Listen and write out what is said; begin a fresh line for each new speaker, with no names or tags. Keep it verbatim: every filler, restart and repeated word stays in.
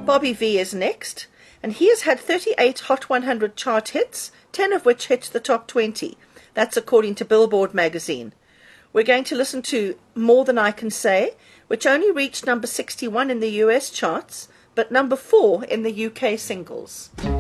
Bobby Vee is next, and he has had thirty-eight Hot one hundred chart hits, ten of which hit the top twenty. That's according to Billboard magazine. We're going to listen to More Than I Can Say, which only reached number sixty-one in the U S charts, but number four in the U K singles.